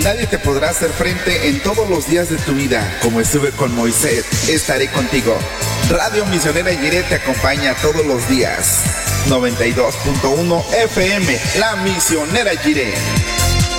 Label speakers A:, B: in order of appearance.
A: Nadie te podrá hacer frente en todos los días de tu vida. Como estuve con Moisés, estaré contigo. Radio Misionera Jiré te acompaña todos los días. 92.1 FM, La Misionera Jiré.